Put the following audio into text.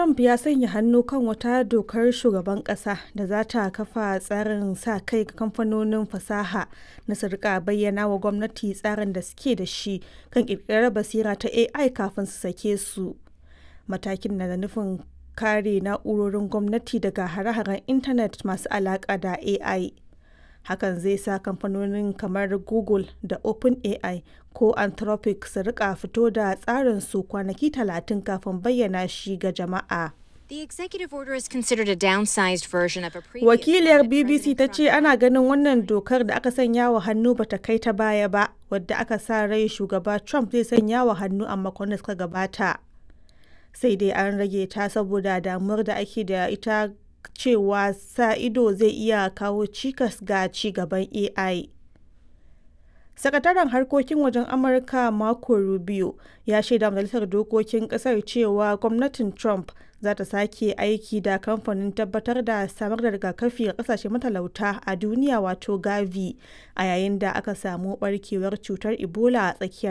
Trump ya sanya hannu kan wata dokar shugaban ƙasa da za ta kafa tsarin sa kai ga kamfanonin fasaha na su rika bayyana wa gwamnati tsarin da suke da shi kan ƙirƙirar basira ta AI kafin su sake su. Matakin na da nufin kare na'urorin gwamnati daga hare-haren intanet masu alaƙa da AI. Hakan zai sa kamfanonin kamar Google da OpenAI ko Anthropic su rika fito da tsarinsu kwanaki 30 kafin bayyana shi ga jama'a. The executive order is considered a downsized version of a previous Wakiliyar one that BBC ta President ce Trump ana ganin wannan dokar da aka sanya wa hannu bata kai ta baya ba, wadda aka sa rai shugaba Trump zai sanya wa hannu a makon da suka gabata. Sai dai an rage ta saboda damuwar da ake da ita cewa sa ido zai iya kawo cikas ga ci gaban AI. Sakataren harkokin wajen Amurka Marco Rubio ya shaida majalisar dokokin kasar cewa gwamnatin Trump za ta sake aiki da kamfanin tabbatar da samar da rigakafi ga kasashe matalauta a duniya wato Gavi a yayin da aka samu barkewar cutar Ebola a tsakiyar